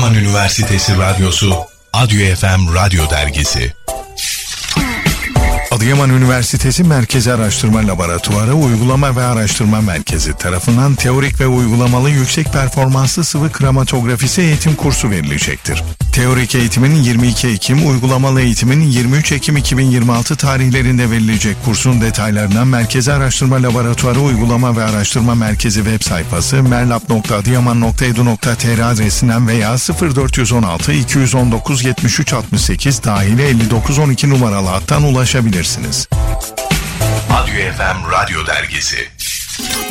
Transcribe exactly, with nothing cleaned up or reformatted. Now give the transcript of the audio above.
Adıyaman Üniversitesi Radyosu, Adyo F M Radyo Dergisi. Adıyaman Üniversitesi Merkezi Araştırma Laboratuvarı Uygulama ve Araştırma Merkezi tarafından teorik ve uygulamalı yüksek performanslı sıvı kromatografisi eğitim kursu verilecektir. Teorik eğitimin yirmi iki Ekim, uygulamalı eğitimin yirmi üç Ekim iki bin yirmi altı tarihlerinde verilecek kursun detaylarına Merkezi Araştırma Laboratuvarı Uygulama ve Araştırma Merkezi web sayfası merlab nokta adıyaman nokta edu nokta tr adresinden veya sıfır dört yüz on altı iki yüz on dokuz yetmiş üç altmış sekiz dahili elli dokuz on iki numaralı hattan ulaşabilirsiniz. Adyo F M Radyo Dergisi.